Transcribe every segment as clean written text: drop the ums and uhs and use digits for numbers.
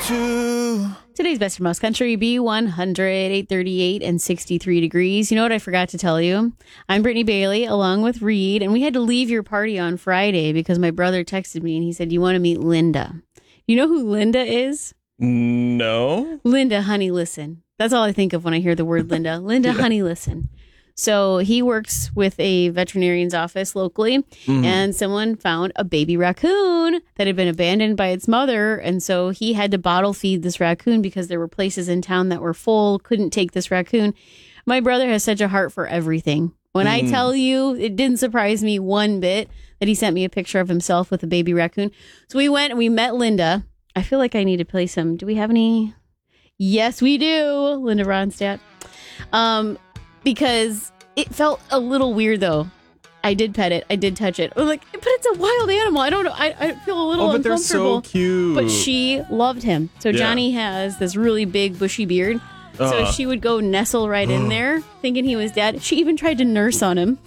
true. Today's best from Mouse Country, B100, 838 and 63 degrees. You know what I forgot to tell you? I'm Brittany Bailey, along with Reed, and we had to leave your party on Friday because my brother texted me and he said, you want to meet Linda. You know who Linda is? No. Linda, honey, listen. That's all I think of when I hear the word Linda. Linda, honey, listen. So he works with a veterinarian's office locally, and someone found a baby raccoon that had been abandoned by its mother. And so he had to bottle feed this raccoon because there were places in town that were full, couldn't take this raccoon. My brother has such a heart for everything. When I tell you, it didn't surprise me one bit that he sent me a picture of himself with a baby raccoon. So we went and we met Linda. I feel like I need to play some. Do we have any? Yes, we do. Linda Ronstadt. Because it felt a little weird, though. I did pet it. I did touch it. I was like, but it's a wild animal. I don't know. I feel a little but uncomfortable. they're so cute. But she loved him. So Johnny has this really big, bushy beard. So she would go nestle right in there, thinking he was dead. She even tried to nurse on him.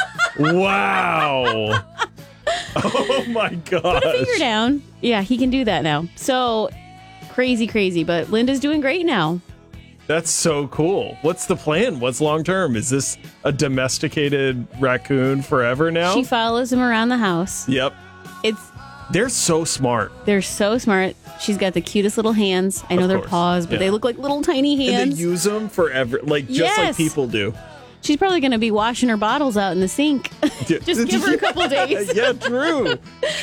Wow. Oh, my God. Put a finger down. Yeah, he can do that now. So crazy. But Linda's doing great now. That's so cool. What's the plan? What's long term? Is this a domesticated raccoon forever now? She follows him around the house. Yep. They're so smart. They're so smart. She's got the cutest little hands. I know they're paws, but they look like little tiny hands. And they use them forever, just like people do. She's probably going to be washing her bottles out in the sink. Just give her a couple days. Yeah, true.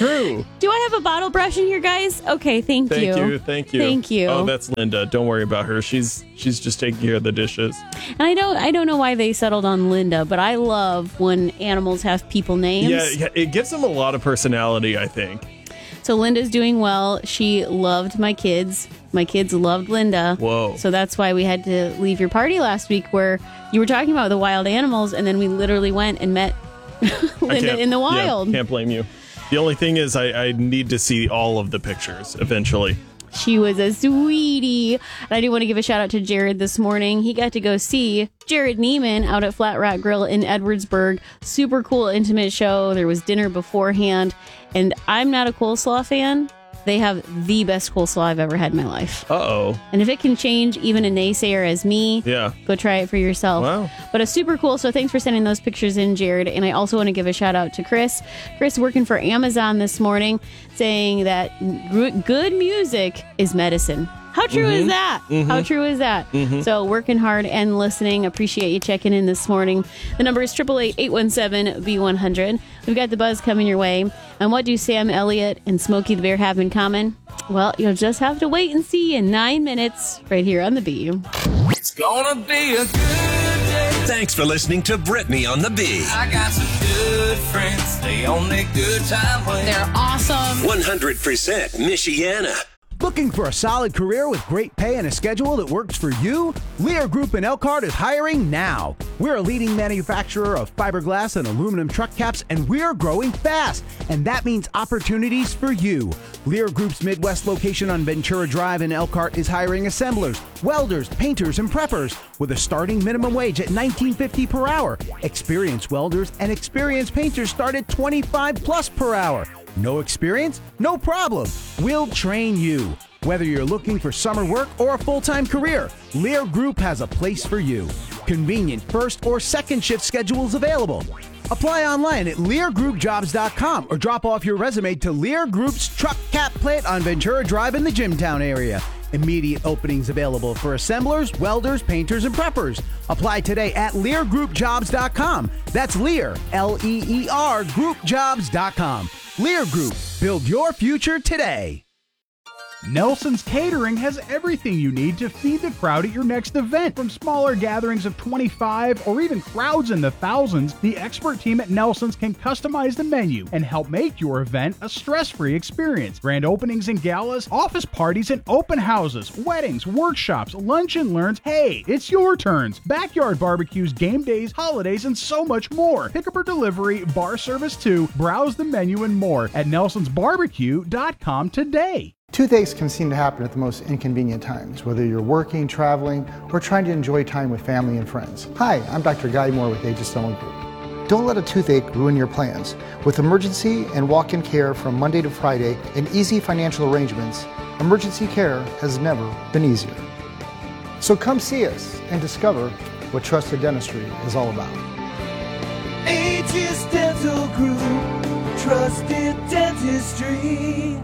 Do I have a bottle brush in here, guys? Okay, thank you. Thank you. Oh, that's Linda. Don't worry about her. She's just taking care of the dishes. And I don't know why they settled on Linda, but I love when animals have people names. Yeah, it gives them a lot of personality, I think. So Linda's doing well. She loved my kids. My kids loved Linda. Whoa. So that's why we had to leave your party last week where you were talking about the wild animals, and then we literally went and met Linda in the wild. Yeah, can't blame you. The only thing is I need to see all of the pictures eventually. She was a sweetie. And I do want to give a shout out to Jared this morning. He got to go see Jared Neiman out at Flat Rock Grill in Edwardsburg. Super cool, intimate show. There was dinner beforehand. And I'm not a coleslaw fan. They have the best coleslaw I've ever had in my life. Uh-oh. And if it can change even a naysayer as me, go try it for yourself. Wow. But it's super cool. So thanks for sending those pictures in, Jared. And I also want to give a shout out to Chris. Chris working for Amazon this morning, saying that good music is medicine. How true is that? How true is that? So working hard and listening. Appreciate you checking in this morning. The number is 888-817-B100. We've got the buzz coming your way. And what do Sam Elliott and Smokey the Bear have in common? Well, you'll just have to wait and see in 9 minutes right here on The Bee. It's gonna be a good day. Thanks for listening to Brittany on The Bee. I got some good friends. They only good time when They're awesome. 100% Michiana. Looking for a solid career with great pay and a schedule that works for you? Lear Group in Elkhart is hiring now. We're a leading manufacturer of fiberglass and aluminum truck caps, and we're growing fast. And that means opportunities for you. Lear Group's Midwest location on Ventura Drive in Elkhart is hiring assemblers, welders, painters, and preppers with a starting minimum wage at $19.50 per hour. Experienced welders and experienced painters start at $25+ per hour. No experience? No problem. We'll train you. Whether you're looking for summer work or a full-time career, Lear Group has a place for you. Convenient first or second shift schedules available. Apply online at LearGroupJobs.com or drop off your resume to Lear Group's truck cap plant on Ventura Drive in the Jimtown area. Immediate openings available for assemblers, welders, painters, and preppers. Apply today at LearGroupJobs.com. That's Lear, L-E-E-R, GroupJobs.com. Lear Group. Build your future today. Nelson's Catering has everything you need to feed the crowd at your next event. From smaller gatherings of 25 or even crowds in the thousands, the expert team at Nelson's can customize the menu and help make your event a stress-free experience. Grand openings and galas, office parties and open houses, weddings, workshops, lunch and learns. Hey, it's your turns. Backyard barbecues, game days, holidays, and so much more. Pickup or delivery, bar service too. Browse the menu and more at nelsonsbarbecue.com today. Toothaches can seem to happen at the most inconvenient times, whether you're working, traveling, or trying to enjoy time with family and friends. Hi, I'm Dr. Guy Moore with Aegis Dental Group. Don't let a toothache ruin your plans. With emergency and walk-in care from Monday to Friday and easy financial arrangements, emergency care has never been easier. So come see us and discover what trusted dentistry is all about. Aegis Dental Group, trusted dentistry.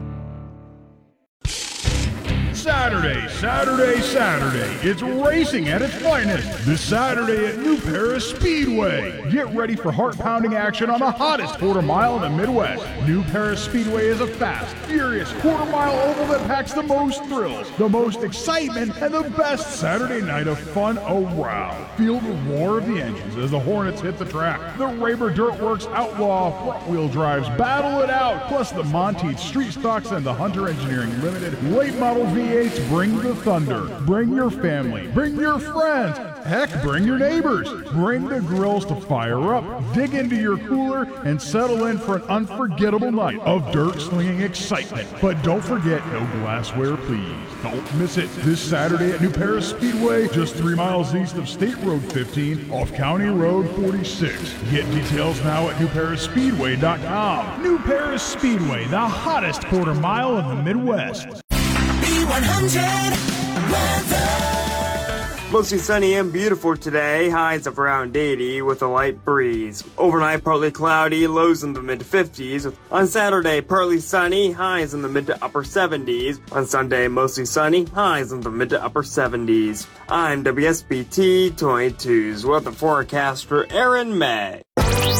Saturday. It's racing at its finest. This Saturday at New Paris Speedway. Get ready for heart-pounding action on the hottest quarter mile in the Midwest. New Paris Speedway is a fast, furious quarter-mile oval that packs the most thrills, the most excitement, and the best Saturday night of fun around. Feel the roar of the engines as the Hornets hit the track. The Rayber Dirtworks Outlaw front-wheel drives battle it out, plus the Monteith Street Stocks and the Hunter Engineering Limited late model V8s bring the thunder. Bring your family. Bring your friends. Heck, bring your neighbors. Bring the grills to fire up. Dig into your cooler and settle in for an unforgettable night of dirt-slinging excitement. But don't forget, no glassware, please. Don't miss it this Saturday at New Paris Speedway, just 3 miles east of State Road 15 off County Road 46. Get details now at newparisspeedway.com. New Paris Speedway, the hottest quarter mile in the Midwest. B100 weather. Mostly sunny and beautiful today, highs of around 80 with a light breeze. Overnight partly cloudy, lows in the mid-50s. On Saturday, partly sunny, highs in the mid to upper 70s. On Sunday, mostly sunny, highs in the mid to upper 70s. I'm WSBT 22's weather forecaster Aaron May.